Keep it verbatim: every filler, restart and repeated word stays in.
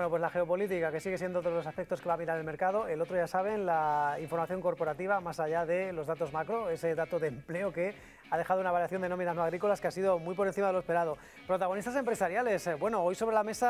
Bueno, pues la geopolítica, que sigue siendo otro de los aspectos que va a mirar el mercado. El otro, ya saben, la información corporativa, más allá de los datos macro, ese dato de empleo que ha dejado una variación de nóminas no agrícolas que ha sido muy por encima de lo esperado. Protagonistas empresariales, bueno, hoy sobre la mesa